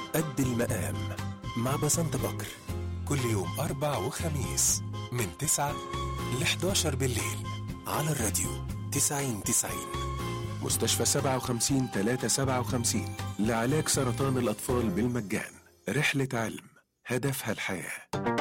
قد المقام مع بسنت بكر، كل يوم أربع وخميس من 9 ل 11 بالليل على الراديو 90-90. مستشفى 57-357 لعلاج سرطان الأطفال بالمجان. رحلة علم هدفها الحياة.